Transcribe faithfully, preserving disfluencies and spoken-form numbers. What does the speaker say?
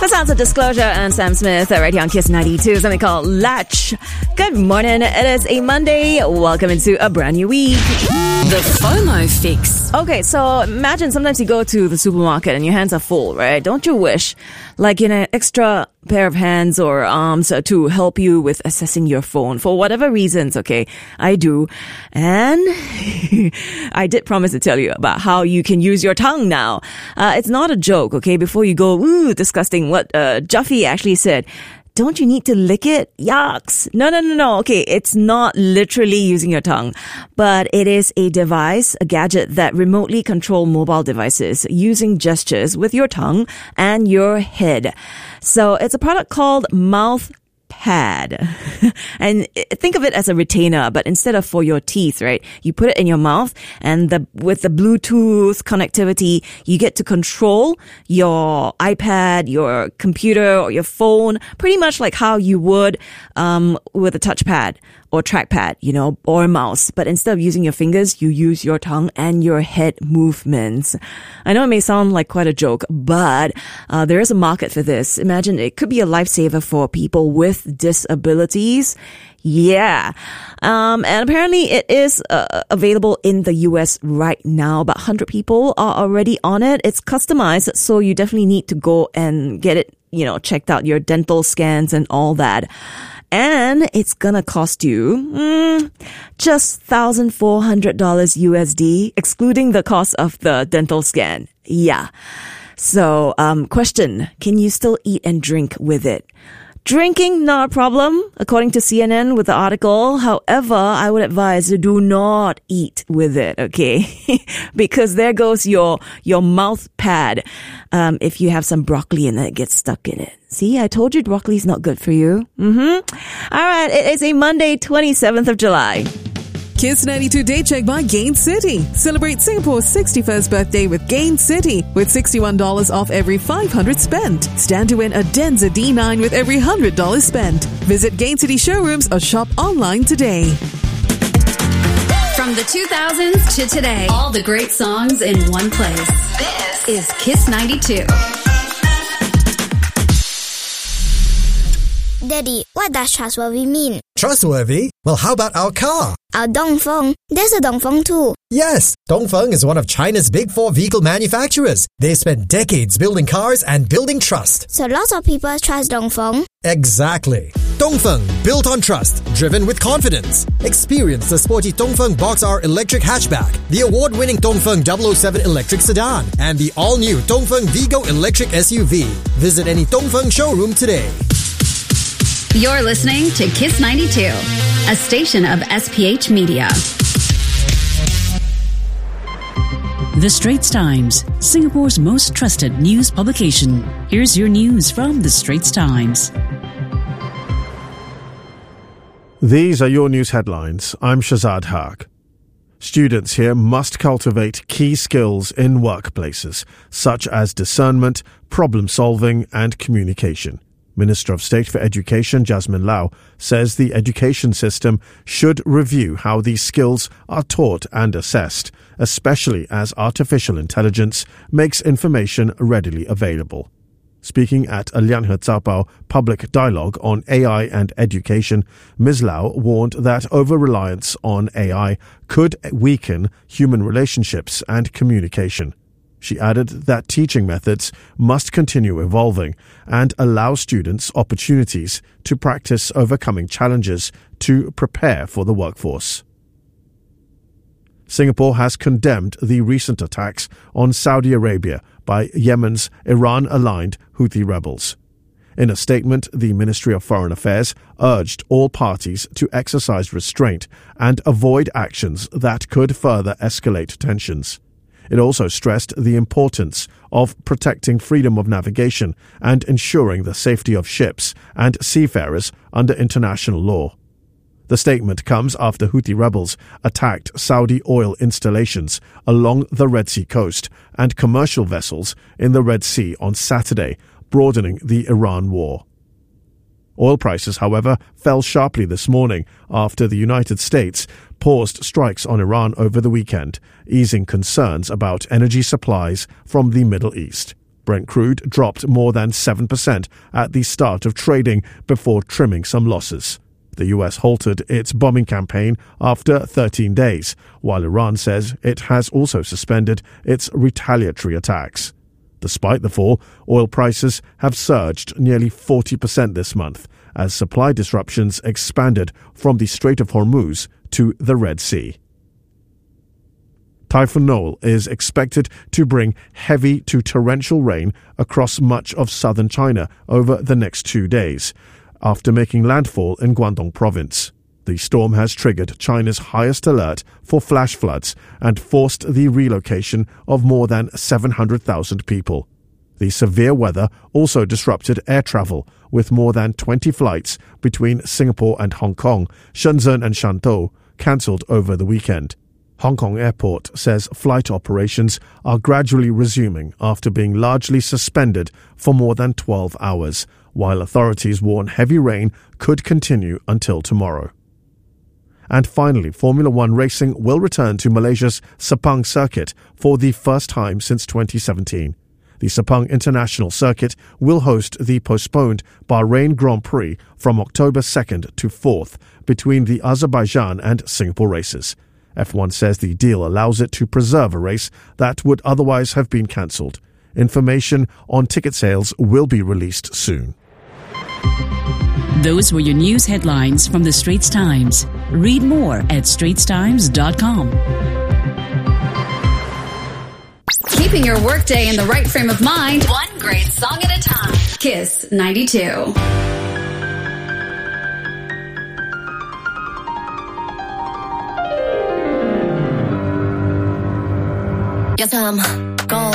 The sounds of Disclosure and Sam Smith right here on Kiss ninety-two, something called Latch. Good morning. It is a Monday. Welcome into a brand new week. The FOMO fix. Okay, so imagine sometimes you go to the supermarket and your hands are full, right? Don't you wish, like, you know, an extra pair of hands or arms to help you with accessing your phone for whatever reasons? Okay, I do. And I did promise to tell you about how you can use your tongue now. Uh, it's not a joke, okay? Before you go, ooh, disgusting, what uh, Juffy actually said. Don't you need to lick it? Yucks. No, no, no, no. Okay, it's not literally using your tongue, but it is a device, a gadget that remotely control mobile devices using gestures with your tongue and your head. So it's a product called Mouth Pad. And think of it as a retainer, but instead of for your teeth, right? You put it in your mouth, and the with the Bluetooth connectivity, you get to control your iPad, your computer, or your phone, pretty much like how you would um with a touchpad or trackpad, you know, or a mouse. But instead of using your fingers, you use your tongue and your head movements. I know it may sound like quite a joke, but uh, there is a market for this. Imagine it could be a lifesaver for people with disabilities. Yeah. Um, and apparently it is uh, available in the U S right now. About one hundred people are already on it. It's customized, so you definitely need to go and get it, you know, checked out, your dental scans and all that. And it's gonna cost you mm, just one thousand four hundred dollars U S D, excluding the cost of the dental scan. Yeah. So, um, question, can you still eat and drink with it? Drinking, not a problem, according to C N N with the article. However, I would advise do not eat with it, okay? Because there goes your your mouth pad. Um, if you have some broccoli and it gets stuck in it. See, I told you broccoli's not good for you. Mm-hmm. All right, it is a Monday, twenty-seventh of July. Kiss ninety-two Day Check by Gain City. Celebrate Singapore's sixty-first birthday with Gain City with sixty-one dollars off every five hundred spent. Stand to win a Denza D nine with every one hundred dollars spent. Visit Gain City showrooms or shop online today. From the two thousands to today, all the great songs in one place. This is Kiss ninety-two. Daddy, what does trustworthy mean? Trustworthy? Well, how about our car? Our Dongfeng. There's a Dongfeng too. Yes, Dongfeng is one of China's big four vehicle manufacturers. They spent decades building cars and building trust. So lots of people trust Dongfeng? Exactly. Dongfeng, built on trust, driven with confidence. Experience the sporty Dongfeng Box R electric hatchback, the award-winning Dongfeng double oh seven electric sedan, and the all-new Dongfeng Vigo electric S U V. Visit any Dongfeng showroom today. You're listening to Kiss ninety-two, a station of S P H Media. The Straits Times, Singapore's most trusted news publication. Here's your news from The Straits Times. These are your news headlines. I'm Shazad Haq. Students here must cultivate key skills in workplaces, such as discernment, problem solving, and communication. Minister of State for Education Jasmine Lau says the education system should review how these skills are taught and assessed, especially as artificial intelligence makes information readily available. Speaking at a Lianhe Zabao public dialogue on A I and education, Miz Lau warned that over-reliance on A I could weaken human relationships and communication. She added that teaching methods must continue evolving and allow students opportunities to practice overcoming challenges to prepare for the workforce. Singapore has condemned the recent attacks on Saudi Arabia by Yemen's Iran-aligned Houthi rebels. In a statement, the Ministry of Foreign Affairs urged all parties to exercise restraint and avoid actions that could further escalate tensions. It also stressed the importance of protecting freedom of navigation and ensuring the safety of ships and seafarers under international law. The statement comes after Houthi rebels attacked Saudi oil installations along the Red Sea coast and commercial vessels in the Red Sea on Saturday, broadening the Iran war. Oil prices, however, fell sharply this morning after the United States paused strikes on Iran over the weekend, easing concerns about energy supplies from the Middle East. Brent crude dropped more than seven percent at the start of trading before trimming some losses. The U S halted its bombing campaign after thirteen days, while Iran says it has also suspended its retaliatory attacks. Despite the fall, oil prices have surged nearly forty percent this month as supply disruptions expanded from the Strait of Hormuz to the Red Sea. Typhoon Noel is expected to bring heavy to torrential rain across much of southern China over the next two days, after making landfall in Guangdong province. The storm has triggered China's highest alert for flash floods and forced the relocation of more than seven hundred thousand people. The severe weather also disrupted air travel, with more than twenty flights between Singapore and Hong Kong, Shenzhen and Shantou cancelled over the weekend. Hong Kong Airport says flight operations are gradually resuming after being largely suspended for more than twelve hours, while authorities warn heavy rain could continue until tomorrow. And finally, Formula One racing will return to Malaysia's Sepang circuit for the first time since twenty seventeen. The Sepang International Circuit will host the postponed Bahrain Grand Prix from October second to fourth between the Azerbaijan and Singapore races. F one says the deal allows it to preserve a race that would otherwise have been cancelled. Information on ticket sales will be released soon. Those were your news headlines from the Straits Times. Read more at straits times dot com. Keeping your workday in the right frame of mind, one great song at a time. Kiss ninety-two. Yes, I'm